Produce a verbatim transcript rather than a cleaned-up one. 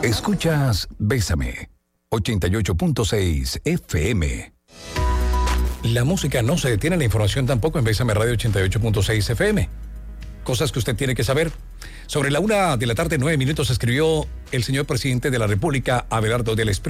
Escuchas Bésame, ochenta y ocho punto seis F M. La música no se detiene, la información tampoco en Bésame Radio ochenta y ocho punto seis F M. Cosas que usted tiene que saber. Sobre la una de la tarde, nueve minutos, escribió el señor presidente de la República, Abelardo del Espriu.